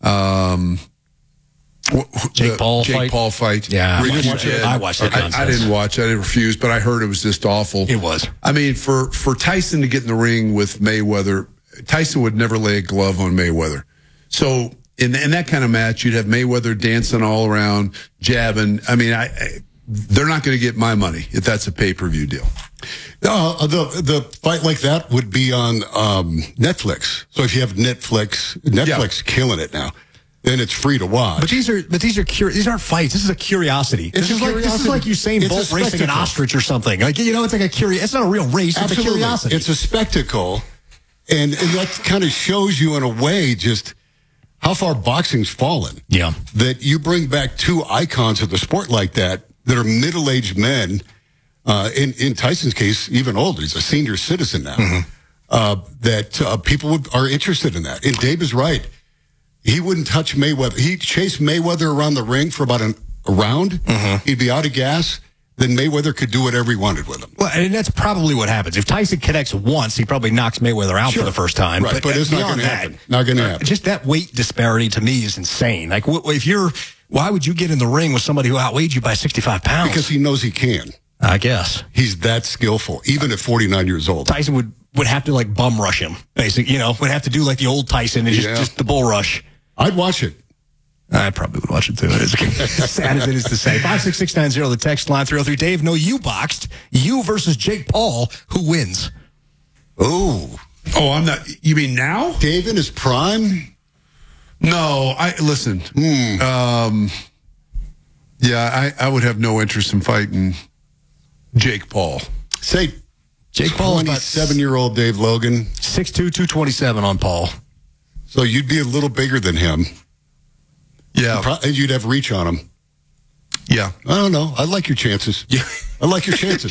Jake Paul fight. Yeah, I watched it. I didn't watch. I refused, but I heard it was just awful. It was. I mean, for Tyson to get in the ring with Mayweather, Tyson would never lay a glove on Mayweather. So in that kind of match, you'd have Mayweather dancing all around, jabbing. I mean, they're not going to get my money if that's a pay-per-view deal. The fight like that would be on Netflix. So if you have Netflix killing it now. Then it's free to watch. But these aren't fights. This is a curiosity. This is like Usain Bolt racing an ostrich or something. Like, it's like a curiosity. It's not a real race. Absolutely. It's a curiosity. It's a spectacle. And that kind of shows you in a way just how far boxing's fallen. Yeah. That you bring back two icons of the sport like that are middle-aged men. In Tyson's case, even older. He's a senior citizen now. Mm-hmm. People are interested in that. And Dave is right. He wouldn't touch Mayweather. He'd chase Mayweather around the ring for about a round. Mm-hmm. He'd be out of gas. Then Mayweather could do whatever he wanted with him. Well, and that's probably what happens. If Tyson connects once, he probably knocks Mayweather out for the first time. Right, but it's not going to happen. Not going to happen. Just that weight disparity to me is insane. Like, why would you get in the ring with somebody who outweighed you by 65 pounds? Because he knows he can. I guess. He's that skillful, even at 49 years old. Tyson would have to, like, bum rush him, basically. Would have to do like the old Tyson and just the bull rush. I'd watch it. I probably would watch it too. As sad as it is to say. 56690, the text line 303. Dave, no, you boxed. You versus Jake Paul. Who wins? Oh, I'm not. You mean now? Dave in his prime? No, listen. Yeah, I would have no interest in fighting Jake Paul. Say Jake Paul is about 27-year-old Dave Logan. 6'2", 227 on Paul. So you'd be a little bigger than him. Yeah. You'd have reach on him. Yeah. I don't know. I like your chances. Yeah. I like your chances.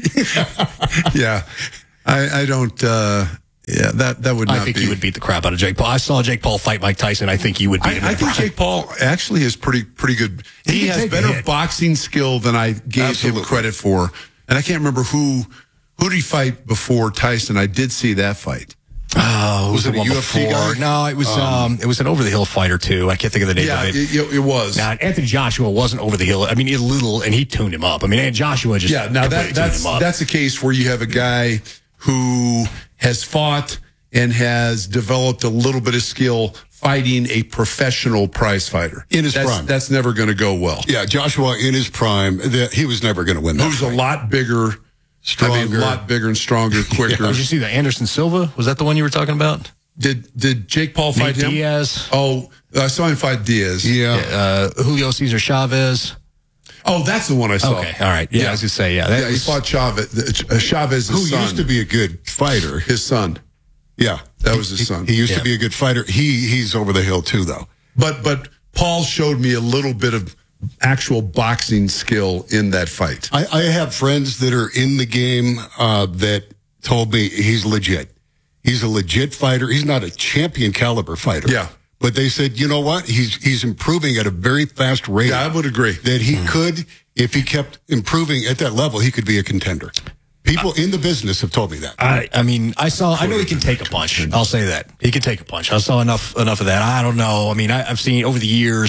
Yeah. I don't, that would not be. I think he would beat the crap out of Jake Paul. I saw Jake Paul fight Mike Tyson. I think he would beat him. I think Jake Paul actually is pretty good. He has better boxing skill than I gave him credit for. And I can't remember who did he fight before Tyson. I did see that fight. Oh, was it a UFC guy? No, it was an over the hill fighter too. I can't think of the name of it. It was. Now, Anthony Joshua wasn't over the hill. I mean, a little, and he tuned him up. I mean, Joshua just that's a case where you have a guy who has fought and has developed a little bit of skill fighting a professional prize fighter. In his prime. That's never going to go well. Yeah, Joshua in his prime, he was never going to win that Who's fight. a lot bigger, stronger. a lot bigger and stronger, quicker. Did you see the Anderson Silva? Was that the one you were talking about? Did Jake Paul fight him? Diaz. Oh, I saw him fight Diaz. Yeah. Julio Cesar Chavez. Oh, that's the one I saw. Okay, all right. Yeah, I was going to say, he fought Chavez's who son. used to be a good fighter. His son. Yeah. That was his son. He used to be a good fighter. He's over the hill too, though. But Paul showed me a little bit of actual boxing skill in that fight. I have friends that are in the game that told me he's legit. He's a legit fighter. He's not a champion caliber fighter. Yeah. But they said, you know what? He's improving at a very fast rate. Yeah, I would agree. That he could, if he kept improving at that level, he could be a contender. People in the business have told me that. I know he can take a punch. I'll say that. He can take a punch. I saw enough of that. I don't know. I mean, I've seen over the years,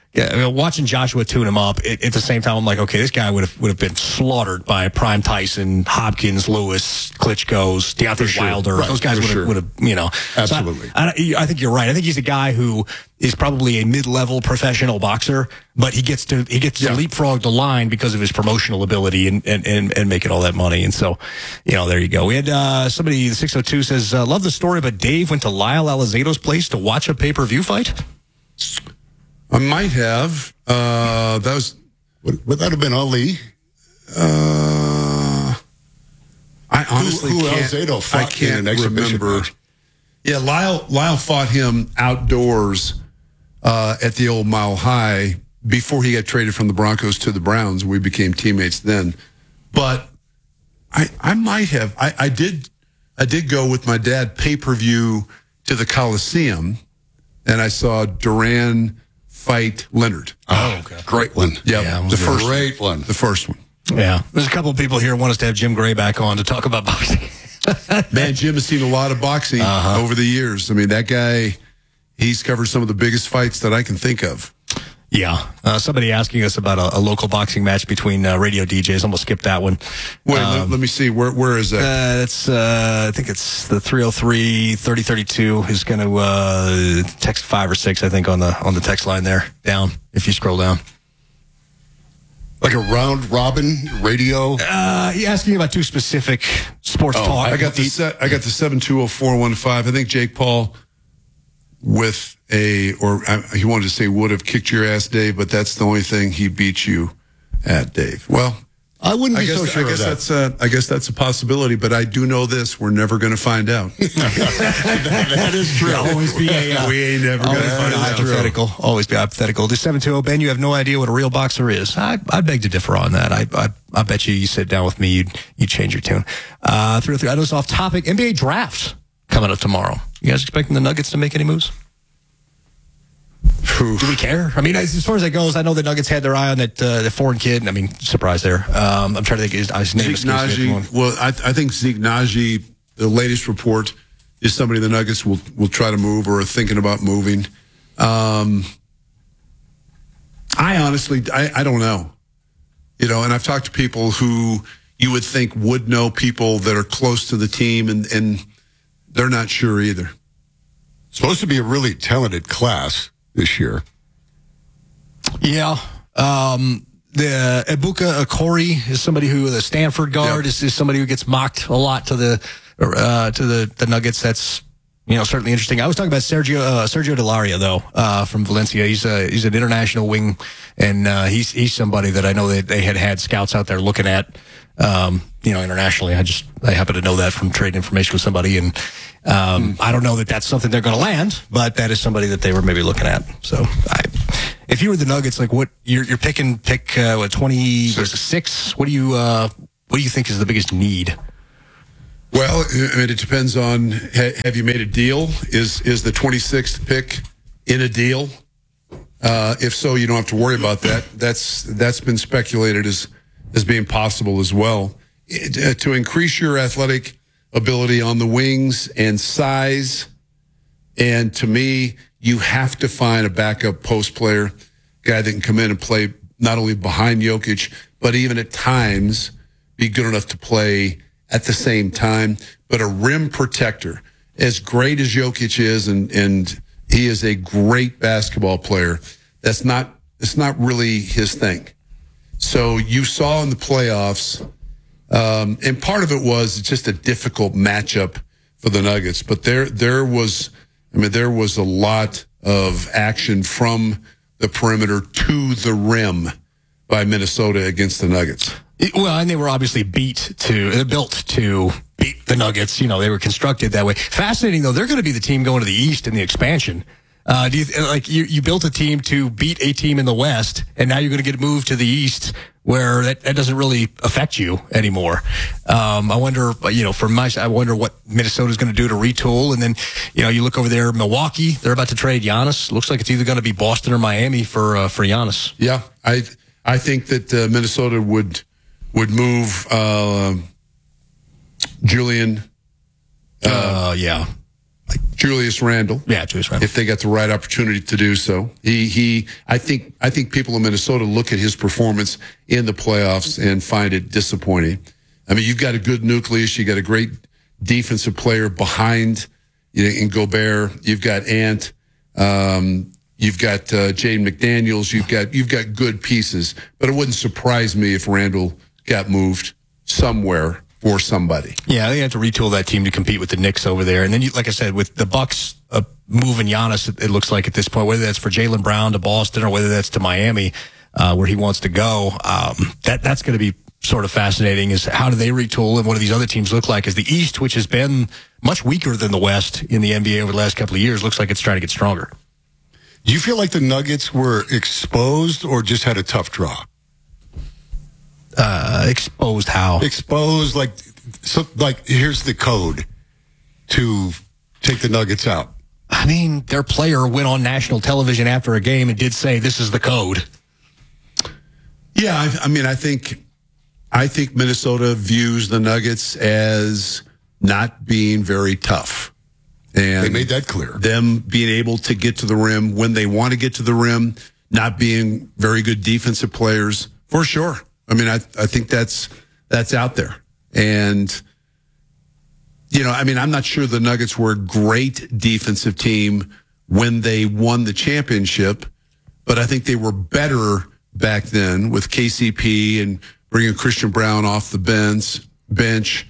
watching Joshua tune him up, at the same time, I'm like, okay, this guy would have been slaughtered by Prime Tyson, Hopkins, Lewis, Klitschko's, Deontay Wilder. Right, those guys would have, Absolutely. So I think you're right. I think he's a guy who is probably a mid-level professional boxer, but he gets to leapfrog the line because of his promotional ability and making all that money. And so, there you go. We had somebody, 602 says, love the story, but Dave went to Lyle Alizado's place to watch a pay-per-view fight. I might have. Would that have been Ali? I honestly who can't. Alzado fought I can't in an exhibition remember. match. Yeah, Lyle fought him outdoors at the old Mile High before he got traded from the Broncos to the Browns. We became teammates then. But I might have. I did go with my dad pay-per-view to the Coliseum, and I saw Duran fight Leonard. Oh, okay. Great one. Yeah, the first one. The first one. Yeah. There's a couple of people here who want us to have Jim Gray back on to talk about boxing. Man, Jim has seen a lot of boxing over the years. I mean, that guy, he's covered some of the biggest fights that I can think of. Yeah. Somebody asking us about a local boxing match between radio DJs. Almost skipped that one. Wait, let me see. Where is that? That's I think it's the 303-3032 is going to text 5 or 6, I think, on the text line there, down, if you scroll down. Like a round robin radio? You're asking about two specific sports talk. I got the 720-415. I think Jake Paul he wanted to say would have kicked your ass, Dave, but that's the only thing he beat you at, Dave. Well, I wouldn't be so sure of that. I guess that's a possibility, but I do know this: we're never going to find out. That is true. Always be we ain't never going to find out. Hypothetical. Always be hypothetical. The 720, Ben, you have no idea what a real boxer is. I beg to differ on that. I bet you sit down with me, you'd change your tune. 303. I know it's off topic. NBA draft coming up tomorrow. You guys expecting the Nuggets to make any moves? Do we care? I mean, as far as that goes, I know the Nuggets had their eye on the foreign kid. I mean, surprise there. I'm trying to think his name. Zeke Naji. Well, I think Zeke Naji, the latest report, is somebody the Nuggets will try to move or are thinking about moving. I honestly, I don't know. And I've talked to people who you would think would know people that are close to the team, and they're not sure either. Supposed to be a really talented class this year. Yeah. The Ebuka Okori is somebody who, the Stanford guard, is somebody who gets mocked a lot to the Nuggets. That's, certainly interesting. I was talking about Sergio Delaria, though, from Valencia. He's an international wing, and he's somebody that I know that they had scouts out there looking at, internationally. I happen to know that from trading information with somebody, and I don't know that that's something they're going to land, but that is somebody that they were maybe looking at. So, if you were the Nuggets, like what you're picking, 26? What do you think is the biggest need? Well, I mean, it depends on, have you made a deal? Is the 26th pick in a deal? If so, you don't have to worry about that. That's been speculated as being possible as well. To increase your athletic ability on the wings and size, and to me, you have to find a backup post player, guy that can come in and play not only behind Jokic, but even at times be good enough to play at the same time. But a rim protector, as great as Jokic is, and he is a great basketball player, it's not really his thing. So you saw in the playoffs, and part of it was just a difficult matchup for the Nuggets, but there was a lot of action from the perimeter to the rim by Minnesota against the Nuggets. Well, and they were obviously built to beat the Nuggets. They were constructed that way. Fascinating, though. They're going to be the team going to the East in the expansion. You built a team to beat a team in the West, and now you're going to get moved to the East, where that doesn't really affect you anymore. I wonder, from my side, I wonder what Minnesota's going to do to retool. And then, you look over there, Milwaukee, they're about to trade Giannis. Looks like it's either going to be Boston or Miami for Giannis. Yeah, I think that Minnesota would move Julian. Yeah. Julius Randle. Yeah, Julius Randle. If they got the right opportunity to do so. I think people in Minnesota look at his performance in the playoffs and find it disappointing. I mean, you've got a good nucleus. You got a great defensive player behind, in Gobert. You've got Ant. You've got Jaden McDaniels. You've got good pieces. But it wouldn't surprise me if Randle got moved somewhere for somebody. Yeah, they have to retool that team to compete with the Knicks over there. And then, like I said, with the Bucks moving Giannis, it looks like at this point, whether that's for Jaylen Brown to Boston or whether that's to Miami, where he wants to go, that's going to be sort of fascinating. Is how do they retool and what do these other teams look like? As the East, which has been much weaker than the West in the NBA over the last couple of years, looks like it's trying to get stronger. Do you feel like the Nuggets were exposed or just had a tough draw? Exposed how? Exposed, like here's the code to take the Nuggets out. I mean, their player went on national television after a game and did say, this is the code. Yeah, I think Minnesota views the Nuggets as not being very tough. And they made that clear. Them being able to get to the rim when they want to get to the rim, not being very good defensive players, for sure. I mean, I think that's out there. And, I'm not sure the Nuggets were a great defensive team when they won the championship, but I think they were better back then with KCP and bringing Christian Brown off the bench.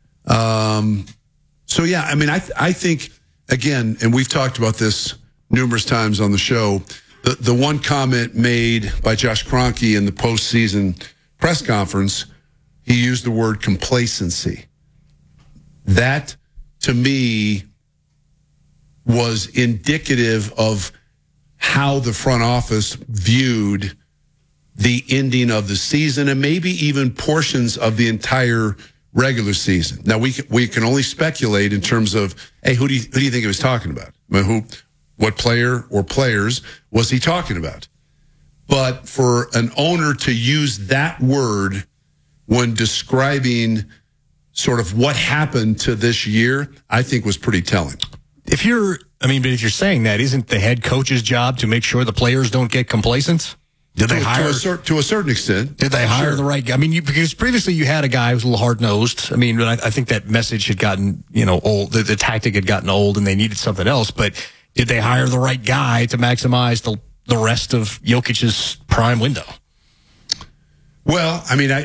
So, yeah, I think, again, and we've talked about this numerous times on the show, the one comment made by Josh Kroenke in the postseason press conference, he used the word complacency. That, to me, was indicative of how the front office viewed the ending of the season and maybe even portions of the entire regular season. Now, we can only speculate in terms of, hey, who do you think he was talking about? What player or players was he talking about? But for an owner to use that word when describing sort of what happened to this year, I think was pretty telling. If you're saying that, isn't the head coach's job to make sure the players don't get complacent? Did they hire to a certain extent? Did they hire the right guy? I mean, because previously you had a guy who was a little hard nosed. I mean, but I think that message had gotten old. The tactic had gotten old, and they needed something else. But did they hire the right guy to maximize the rest of Jokic's prime window? Well, I mean,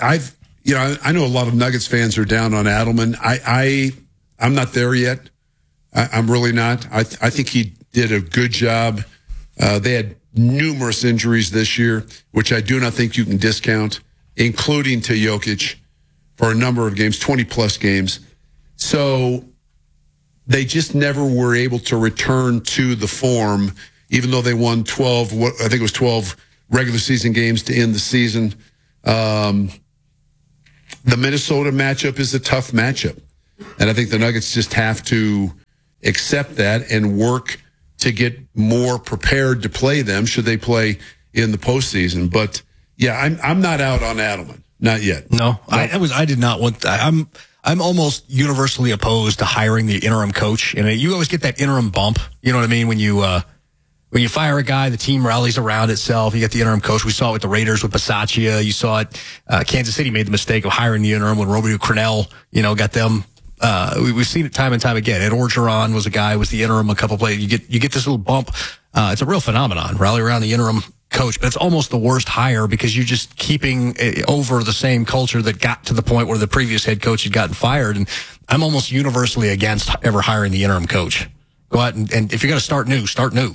I know a lot of Nuggets fans are down on Adelman. I'm not there yet. I'm really not. I think he did a good job. They had numerous injuries this year, which I do not think you can discount, including to Jokic for a number of games, 20-plus games. So they just never were able to return to the form, even though they won 12 regular season games to end the season. The Minnesota matchup is a tough matchup. And I think the Nuggets just have to accept that and work to get more prepared to play them should they play in the postseason. But yeah, I'm not out on Adelman, not yet. No. I did not want that. I'm almost universally opposed to hiring the interim coach, and you always get that interim bump. You know what I mean? When you fire a guy, the team rallies around itself. You get the interim coach. We saw it with the Raiders with Bisaccia. You saw it. Kansas City made the mistake of hiring the interim when Romeo Crennel, got them. We've seen it time and time again. Ed Orgeron was the interim a couple plays. You get this little bump. It's a real phenomenon. Rally around the interim coach, but it's almost the worst hire because you're just keeping over the same culture that got to the point where the previous head coach had gotten fired. And I'm almost universally against ever hiring the interim coach. Go out and if you're going to start new, start new.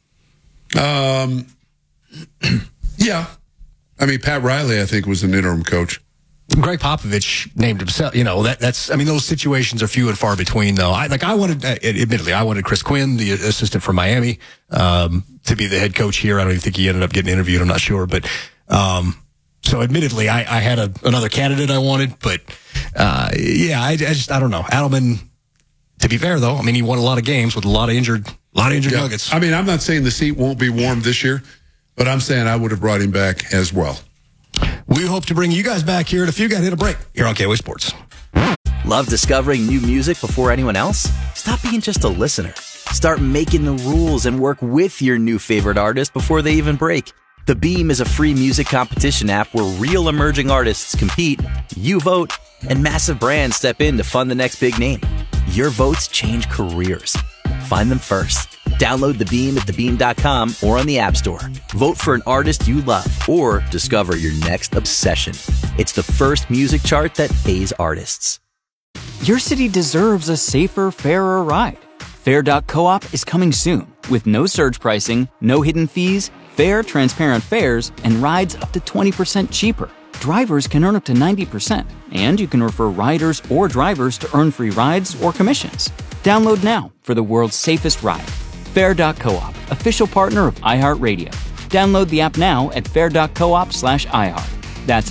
Yeah. I mean, Pat Riley, I think, was an interim coach. Greg Popovich named himself. Those situations are few and far between, though. I wanted Chris Quinn, the assistant from Miami, to be the head coach here. I don't even think he ended up getting interviewed. I'm not sure, but so admittedly, I had another candidate I wanted, but I don't know. Adelman. To be fair, though, I mean, he won a lot of games with a lot of injured Nuggets. I mean, I'm not saying the seat won't be warm this year, but I'm saying I would have brought him back as well. We hope to bring you guys back here in a few. Got to hit a break here on KOA Sports. Love discovering new music before anyone else? Stop being just a listener. Start making the rules and work with your new favorite artist before they even break. The Beam is a free music competition app where real emerging artists compete, you vote, and massive brands step in to fund the next big name. Your votes change careers. Find them first. Download The Beam at thebeam.com or on the App Store. Vote for an artist you love or discover your next obsession. It's the first music chart that pays artists. Your city deserves a safer, fairer ride. Fair.coop is coming soon with no surge pricing, no hidden fees, fair, transparent fares, and rides up to 20% cheaper. Drivers can earn up to 90%, and you can refer riders or drivers to earn free rides or commissions. Download now for the world's safest ride. Fair.coop, official partner of iHeartRadio. Download the app now at fair.coop/iHeart. That's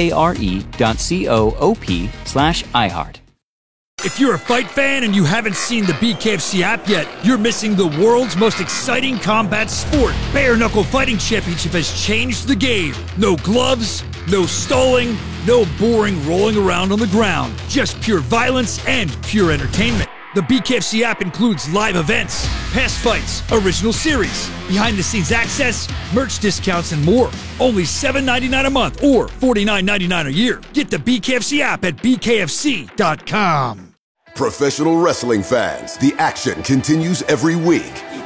FARE.coop/iHeart. If you're a fight fan and you haven't seen the BKFC app yet, you're missing the world's most exciting combat sport. Bare Knuckle Fighting Championship has changed the game. No gloves, no stalling, no boring rolling around on the ground. Just pure violence and pure entertainment. The BKFC app includes live events, past fights, original series, behind-the-scenes access, merch discounts, and more. Only $7.99 a month or $49.99 a year. Get the BKFC app at bkfc.com. Professional wrestling fans, the action continues every week.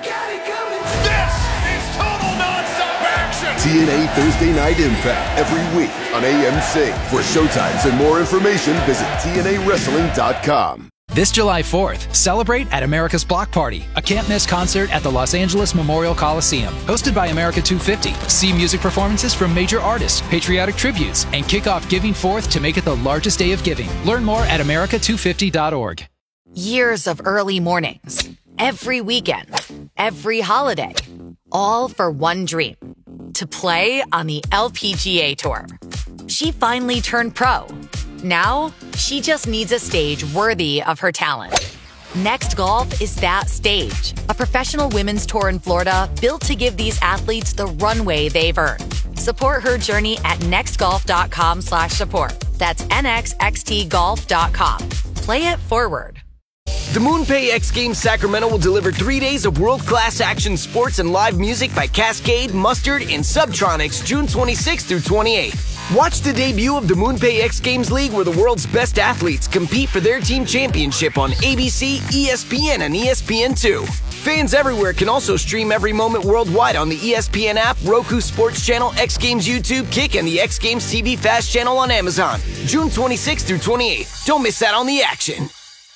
This is total nonstop action. TNA Thursday Night Impact every week on AMC. For showtimes and more information, visit TNAWrestling.com. This July 4th, celebrate at America's Block Party, a can't-miss concert at the Los Angeles Memorial Coliseum. Hosted by America 250. See music performances from major artists, patriotic tributes, and kick off Giving Forth to make it the largest day of giving. Learn more at America250.org. Years of early mornings, every weekend, every holiday, all for one dream, to play on the LPGA Tour. She finally turned pro. Now, she just needs a stage worthy of her talent. Next Golf is that stage. A professional women's tour in Florida built to give these athletes the runway they've earned. Support her journey at nextgolf.com/support. That's nxxtgolf.com. Play it forward. The MoonPay X Games Sacramento will deliver 3 days of world-class action sports and live music by Cascade, Mustard, and Subtronics June 26th through 28th. Watch the debut of the MoonPay X Games League where the world's best athletes compete for their team championship on ABC, ESPN, and ESPN2. Fans everywhere can also stream every moment worldwide on the ESPN app, Roku Sports Channel, X Games YouTube, Kick, and the X Games TV Fast Channel on Amazon. June 26th through 28th. Don't miss out on the action.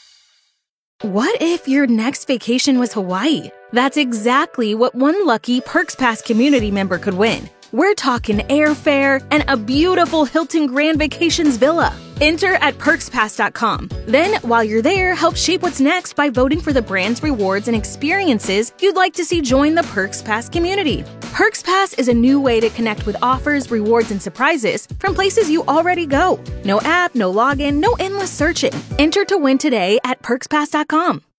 What if your next vacation was Hawaii? That's exactly what one lucky Perks Pass community member could win. We're talking airfare and a beautiful Hilton Grand Vacations villa. Enter at PerksPass.com. Then, while you're there, help shape what's next by voting for the brands, rewards, and experiences you'd like to see join the Perks Pass community. Perks Pass is a new way to connect with offers, rewards, and surprises from places you already go. No app, no login, no endless searching. Enter to win today at PerksPass.com.